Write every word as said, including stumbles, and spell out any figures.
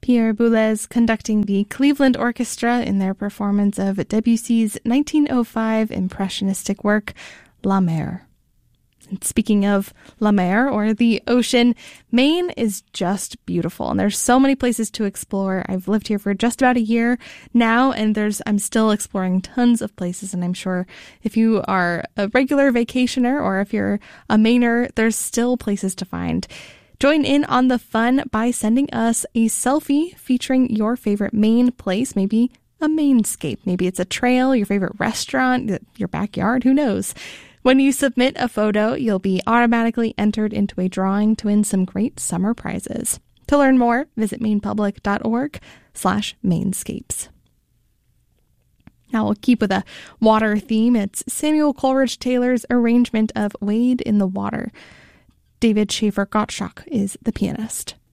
Pierre Boulez conducting the Cleveland Orchestra in their performance of Debussy's nineteen oh five impressionistic work, La Mer. And speaking of La Mer, or the ocean, Maine is just beautiful, and there's so many places to explore. I've lived here for just about a year now, and there's I'm still exploring tons of places, and I'm sure if you are a regular vacationer or if you're a Mainer, there's still places to find. Join in on the fun by sending us a selfie featuring your favorite Maine place, maybe a Mainscape. Maybe it's a trail, your favorite restaurant, your backyard, who knows? When you submit a photo, you'll be automatically entered into a drawing to win some great summer prizes. To learn more, visit mainepublic.org slash Mainscapes. Now we'll keep with a water theme. It's Samuel Coleridge Taylor's arrangement of Wade in the Water. David Schaefer Gottschalk is the pianist.